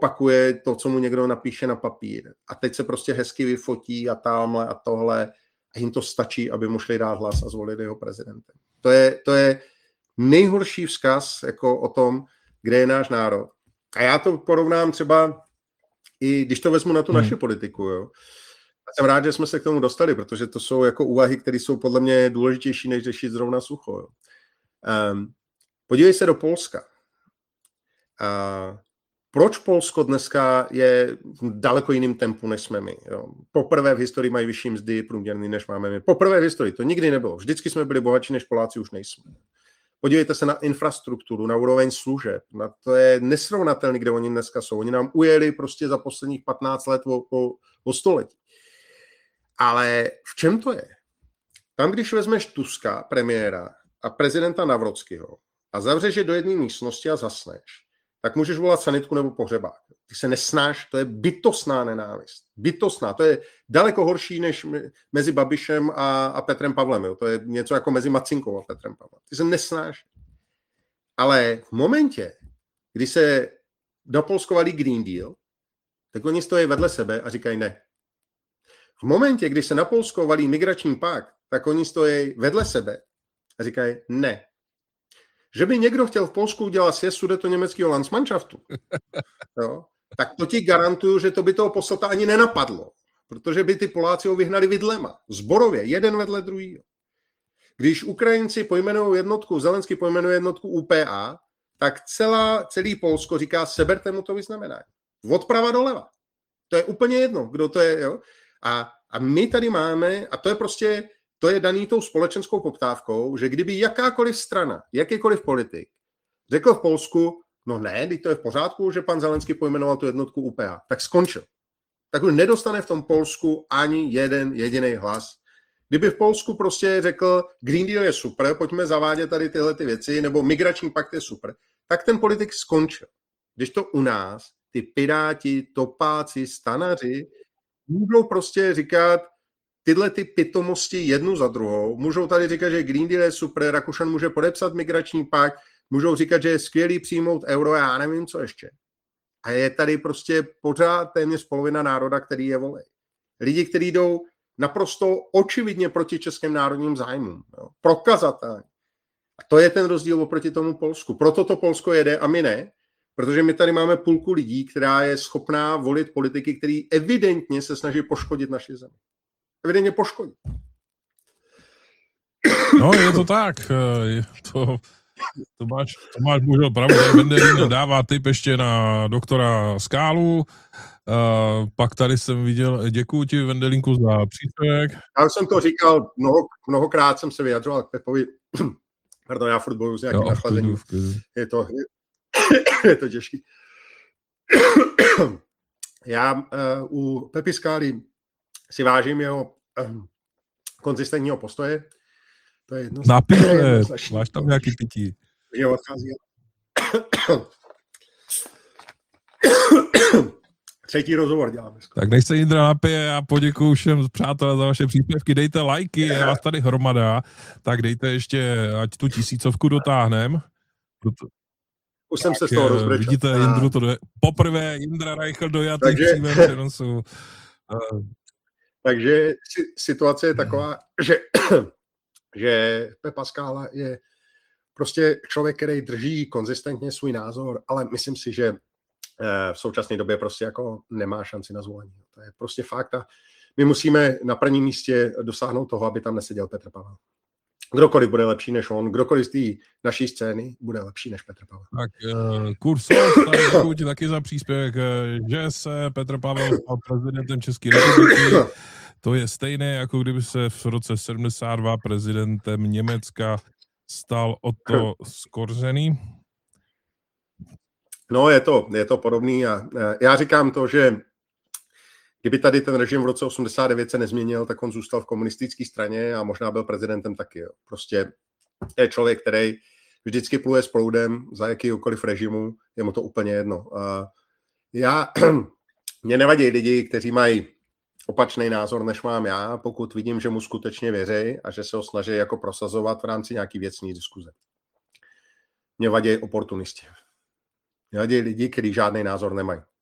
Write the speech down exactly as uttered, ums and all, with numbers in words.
opakuje to, co mu někdo napíše na papír. A teď se prostě hezky vyfotí a tamhle a tohle. A jim to stačí, aby mu šli dát hlas a zvolit jeho prezidentem. To je, to je nejhorší vzkaz jako o tom, kde je náš národ. A já to porovnám třeba i když to vezmu na tu naši hmm. politiku. Jo. A jsem rád, že jsme se k tomu dostali, protože to jsou jako úvahy, které jsou podle mě důležitější, než řešit zrovna sucho. Jo. Um, podívej se do Polska. Uh, proč Polsko dneska je v daleko jiným tempu, než jsme my? Jo? Poprvé v historii mají vyšší mzdy průměrný, než máme my. Poprvé v historii, to nikdy nebylo. Vždycky jsme byli bohatší, než Poláci už nejsme. Podívejte se na infrastrukturu, na úroveň služeb. Na to je nesrovnatelný, kde oni dneska jsou. Oni nám ujeli prostě za posledních patnáct let o, o, o století. Ale v čem to je? Tam, když vezmeš Tuska, premiéra, a prezidenta Navrockého a zavřeš je do jedné místnosti a zasneš, tak můžeš volat sanitku nebo pohřebák. Ty se nesnáš, to je bytostná nenávist. Bytostná, to je daleko horší než mezi Babišem a, a Petrem Pavlem. Jo. To je něco jako mezi Macinkou a Petrem Pavlem. Ty se nesnáš. Ale v momentě, kdy se do Polska valí Green Deal, tak oni stojí vedle sebe a říkají ne. V momentě, kdy se na Polsko valí migrační pakt, tak oni stojí vedle sebe a říkají ne. Že by někdo chtěl v Polsku udělat sjezd sudetoněmeckého Landsmannschaftu, jo, tak to ti garantuju, že to by toho poslata ani nenapadlo, protože by ty Poláci ho vyhnali vidlema, zborově, jeden vedle druhýho. Když Ukrajinci pojmenují jednotku, Zelenský pojmenuje jednotku U P A, tak celá, celý Polsko říká, seberte mu to vyznamenání. Odprava doleva. To je úplně jedno, kdo to je. Jo? A, a my tady máme, a to je prostě, to je daný tou společenskou poptávkou, že kdyby jakákoliv strana, jakýkoliv politik řekl v Polsku, no ne, teď to je v pořádku, že pan Zelenský pojmenoval tu jednotku U P A, tak skončil. Tak už nedostane v tom Polsku ani jeden jediný hlas. Kdyby v Polsku prostě řekl, Green Deal je super, pojďme zavádět tady tyhle ty věci, nebo migrační pakt je super, tak ten politik skončil. Když to u nás, ty piráti, topáci, stanaři, můžou prostě říkat tyhle ty pitomosti jednu za druhou, můžou tady říkat, že Green Deal je super, Rakušan může podepsat migrační pakt, můžou říkat, že je skvělý přijmout euro, já nevím, co ještě. A je tady prostě pořád téměř polovina národa, který je volí. Lidi, kteří jdou naprosto očividně proti českým národním zájmům. Jo. Prokazatelně. A to je ten rozdíl oproti tomu Polsku. Proto to Polsko jede a my ne, protože my tady máme půlku lidí, která je schopná volit politiky, který evidentně se snaží poškodit naši zemi. Evidentně poškodit. No, je to tak. Je to... To máš, to máš bohužel pravdu, Vendelín dává tip ještě na doktora Skálu, uh, pak tady jsem viděl, děkuji ti Vendelínku za příspěvek. Já jsem to říkal, mnoho, mnohokrát jsem se vyjadřoval k Pepovi, pardon, já furt bojuji s nějakým nachlazením, je to, je, je to těžký. Já uh, u Pepi Skály si vážím jeho uh, konzistentního postoje. To je jedno. Napíše, máš tam nějaký pití. Je odchází. Třetí rozhovor děláme. Tak než se Jindra napije a poděkuju všem přátelé za vaše příspěvky, dejte lajky, je vás tady hromada, tak dejte ještě, ať tu tisícovku dotáhnem. Proto... Už jsem se z toho rozbrečel. Vidíte, Jindru to do... poprvé Jindra Reichl dojatý Takže... v přímém přenosu. Takže situace je taková, že že Pepa Skála je prostě člověk, který drží konzistentně svůj názor, ale myslím si, že v současné době prostě jako nemá šanci na zvolení. To je prostě fakt a my musíme na prvním místě dosáhnout toho, aby tam neseděl Petr Pavel. Kdokoliv bude lepší než on, kdokoliv z té naší scény bude lepší než Petr Pavel. Tak uh, Kursov, tady děkuji ti taky za příspěvek, že se Petr Pavel stal prezidentem České republiky. To je stejné, jako kdyby se v roce sedmdesát dva prezidentem Německa stal Otto Skorzeny. No, je to, je to podobný a já říkám to, že kdyby tady ten režim v roce osmdesát devět se nezměnil, tak on zůstal v komunistické straně a možná byl prezidentem taky. Jo. Prostě je člověk, který vždycky pluje s proudem za jakýkoliv režimu, je mu to úplně jedno. A já, mě nevadí lidi, kteří mají opačný názor, než mám já, pokud vidím, že mu skutečně věří a že se ho snaží jako prosazovat v rámci nějaký věcný diskuze. Mě vadí oportunisti. Mě vadí lidi, kteří žádný názor nemají.